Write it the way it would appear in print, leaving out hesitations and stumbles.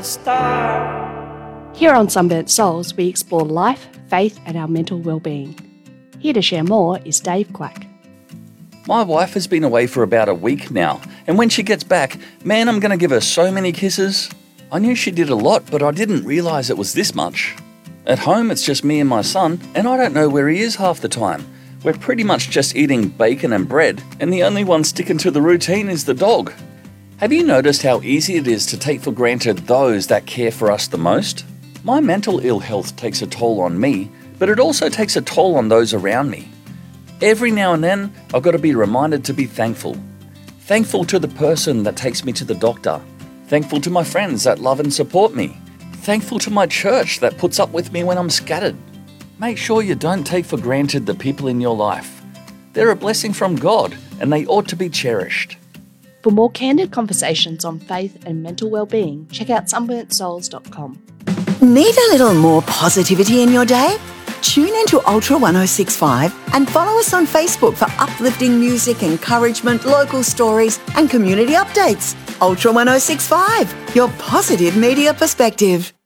star. Here on Sunburnt Souls, we explore life, faith and our mental well-being. Here to share more is Dave Quack. My wife has been away for about a week now, and when she gets back, man, I'm going to give her so many kisses. I knew she did a lot, but I didn't realise it was this much. At home, it's just me and my son, and I don't know where he is half the time. We're pretty much just eating bacon and bread, and the only one sticking to the routine is the dog. Have you noticed how easy it is to take for granted those that care for us the most? My mental ill health takes a toll on me, but it also takes a toll on those around me. Every now and then, I've got to be reminded to be thankful. Thankful to the person that takes me to the doctor. Thankful to my friends that love and support me. Thankful to my church that puts up with me when I'm scattered. Make sure you don't take for granted the people in your life. They're a blessing from God, and they ought to be cherished. For more candid conversations on faith and mental well-being, check out sunburntsouls.com. Need a little more positivity in your day? Tune into Ultra 1065 and follow us on Facebook for uplifting music, encouragement, local stories and community updates. Ultra 1065, your positive media perspective.